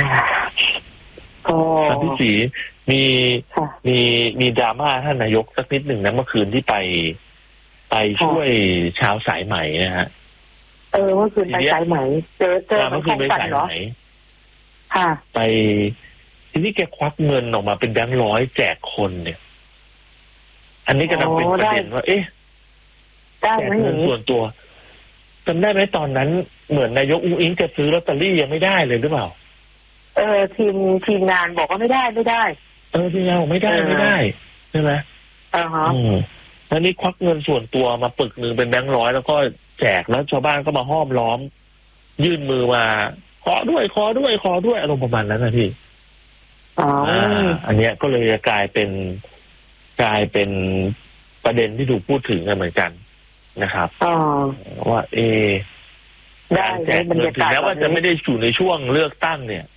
ก็พี่ศรีมีค่ะมีดราม่าท่านนายกสักนิดหนึ่งนะเมื่อคืนที่ไปช่วยชาวสายไหมนะฮะเมื่อคืนไปสายไหมเจอเมื่อคืนไปสายไหมค่ะไปทีนี้แกควักเงินออกมาเป็นแบงค์ร้อยแจกคนเนี่ยอันนี้ก็ต้องเป็นประเด็นว่าแจกเงินส่วนตัวจำได้ไหมตอนนั้นเหมือนนายกอุ๊งอิ๊งจะซื้อลอตเตอรี่ยังไม่ได้เลยหรือเปล่าทีมงานบอกว่าไม่ได้ทีมงานบอกไม่ได้ใช่ไหมแล้วนี่ควักเงินส่วนตัวมาปึกหนึ่งเป็นแบงค์ร้อยแล้วก็แจกแล้วชาวบ้านก็มาห้อมล้อมยื่นมือมาขอด้วยอารมณ์ประมาณนั้นนะพี่อันเนี้ยก็เลยกลายเป็นประเด็นที่ถูกพูดถึงกันเหมือนกันนะครับว่าการแจกเงินถึงแม้ว่าจะไม่ได้อยู่ในช่วงเลือกตั้งเนี่ย